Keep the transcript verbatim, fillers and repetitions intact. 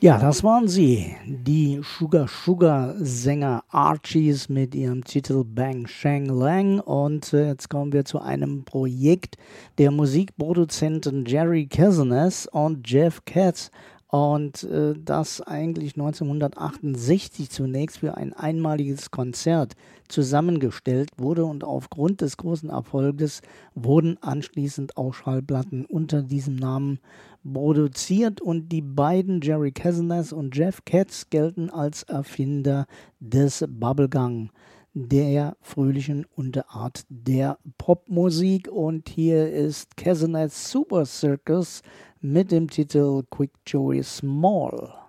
Ja, das waren sie, die Sugar Sugar Sänger Archies mit ihrem Titel Bang Shang Lang. Und äh, jetzt kommen wir zu einem Projekt der Musikproduzenten Jerry Kazanes und Jeff Katz. Und äh, das eigentlich neunzehnhundertachtundsechzig zunächst für ein einmaliges Konzert zusammengestellt wurde. Und aufgrund des großen Erfolges wurden anschließend auch Schallplatten unter diesem Namen produziert. Und die beiden, Jerry Kazanes und Jeff Katz, gelten als Erfinder des Bubblegum, der fröhlichen Unterart der Popmusik. Und hier ist Kazanes Super Circus mit dem Titel Quick Joey Small.